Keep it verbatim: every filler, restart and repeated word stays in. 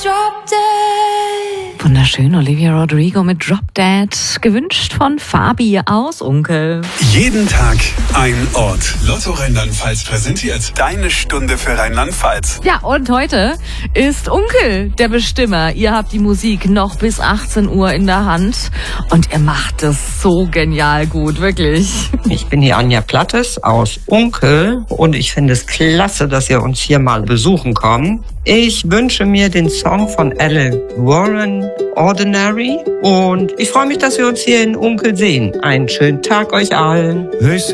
Wunderschön, Olivia Rodrigo mit Drop Dead, gewünscht von Fabi aus Unkel. Jeden Tag ein Ort. Lotto Rheinland-Pfalz präsentiert deine Stunde für Rheinland-Pfalz. Ja, und heute ist Unkel der Bestimmer. Ihr habt die Musik noch bis achtzehn Uhr in der Hand und ihr macht es so genial gut, wirklich. Ich bin die Anja Plattes aus Unkel und ich finde es klasse, dass ihr uns hier mal besuchen kommt. Ich wünsche mir den Song von Alan Warren, Ordinary, und ich freue mich, dass wir uns hier in Unkel sehen. Einen schönen Tag euch allen.